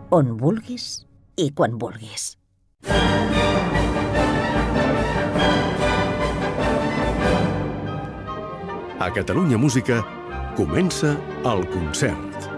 on vulguis i quan vulguis. A Catalunya Música comença el concert.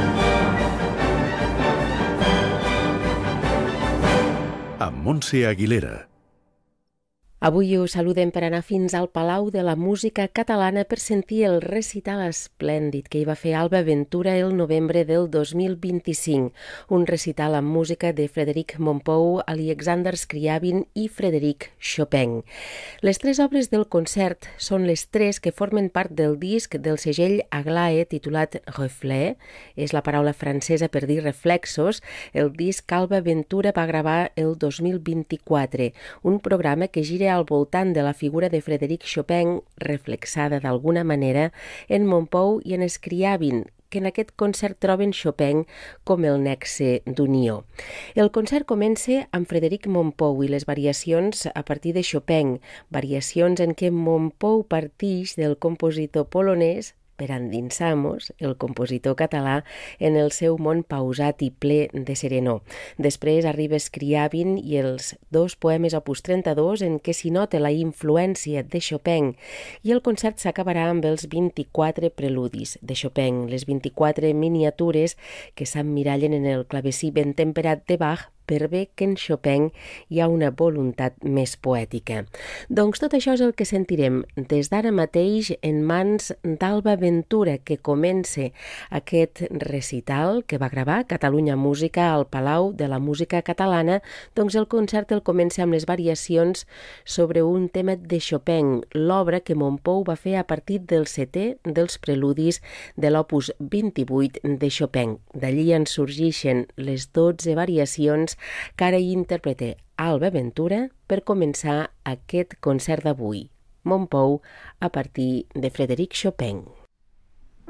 Amb Montse Aguilera. Avui us saludem per anar fins al Palau de la Música Catalana per sentir el recital esplèndid que hi va fer Alba Ventura el novembre del 2025. Un recital amb música de Frédéric Mompou, Alexander Scriabin i Frédéric Chopin. Les tres obres del concert són les tres que formen part del disc del segell Aglaé titulat Reflet, és la paraula francesa per dir reflexos, el disc que Alba Ventura va gravar el 2024, un programa que gira al voltant de la figura de Frédéric Chopin, reflexada d'alguna manera en Mompou i en Scriabin, que en aquest concert troben Chopin com el nexe d'unió. El concert comença amb Frédéric Mompou i les variacions a partir de Chopin, variacions en què Mompou partix del compositor polonès per endinsar-nos, el compositor català, en el seu món pausat i ple de serenor. Després arriba Scriabin i els dos poemes opus 32 en què s'hi nota la influència de Chopin i el concert s'acabarà amb els 24 preludis de Chopin, les 24 miniatures que s'emmirallen en el clavecí ben temperat de Bach per bé que en Chopin hi ha una voluntat més poètica. Doncs tot això és el que sentirem des d'ara mateix en mans d'Alba Ventura, que comença aquest recital que va gravar Catalunya Música al Palau de la Música Catalana. Doncs el concert el comença amb les variacions sobre un tema de Chopin, l'obra que Mompou va fer a partir del setè dels preludis de l'opus 28 de Chopin. D'allí en sorgeixen les 12 variacions que ara hi interpreta Alba Ventura per començar aquest concert d'avui. Mompou a partir de Frédéric Chopin.